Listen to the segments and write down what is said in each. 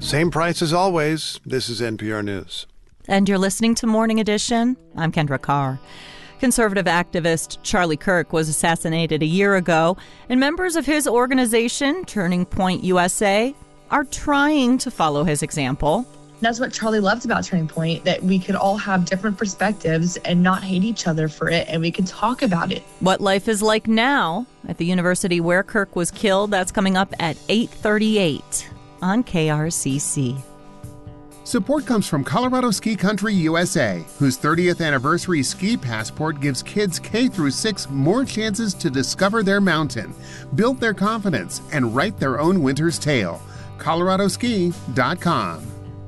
Same price as always. This is NPR News. And you're listening to Morning Edition. I'm Kendra Carr. Conservative activist Charlie Kirk was assassinated a year ago, and members of his organization, Turning Point USA, are trying to follow his example. That's what Charlie loved about Turning Point, that we could all have different perspectives and not hate each other for it, and we could talk about it. What life is like now at the university where Kirk was killed, that's coming up at 8:38 on KRCC. Support comes from Colorado Ski Country USA, whose 30th anniversary ski passport gives kids K through 6 more chances to discover their mountain, build their confidence, and write their own winter's tale. coloradoski.com.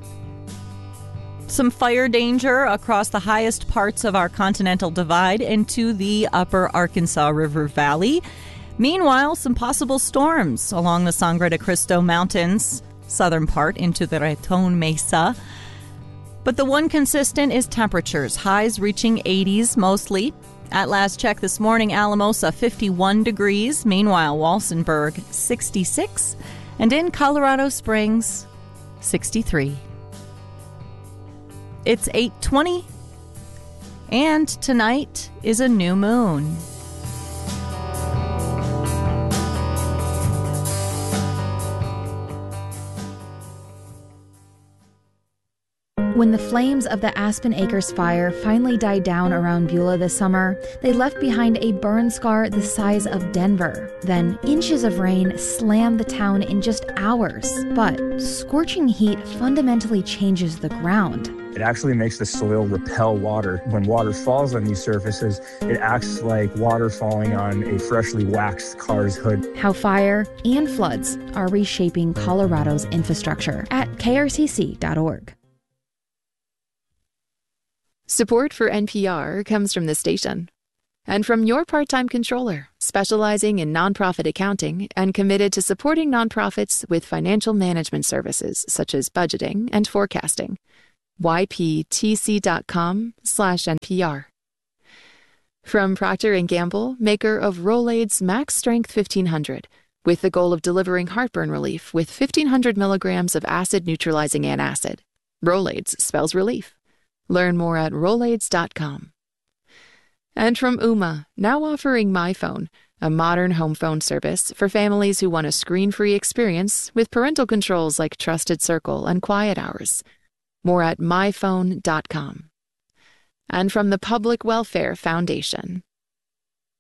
Some fire danger across the highest parts of our Continental Divide into the upper Arkansas River Valley. Meanwhile, some possible storms along the Sangre de Cristo Mountains, southern part into the Raton Mesa. But the one consistent is temperatures, highs reaching 80s mostly. At last check this morning, Alamosa 51 degrees. Meanwhile, Walsenburg 66. And in Colorado Springs, 63. It's 8:20, and tonight is a new moon. When the flames of the Aspen Acres fire finally died down around Beulah this summer, they left behind a burn scar the size of Denver. Then inches of rain slammed the town in just hours. But scorching heat fundamentally changes the ground. It actually makes the soil repel water. When water falls on these surfaces, it acts like water falling on a freshly waxed car's hood. How fire and floods are reshaping Colorado's infrastructure at krcc.org. Support for NPR comes from this station and from your part-time controller, specializing in nonprofit accounting and committed to supporting nonprofits with financial management services such as budgeting and forecasting. yptc.com/NPR. From Procter & Gamble, maker of Rolaids Max Strength 1500, with the goal of delivering heartburn relief with 1,500 milligrams of acid-neutralizing antacid. Rolaids spells relief. Learn more at Rolaids.com. And from Ooma, now offering MyPhone, a modern home phone service for families who want a screen-free experience with parental controls like Trusted Circle and Quiet Hours. More at myphone.com. And from the Public Welfare Foundation,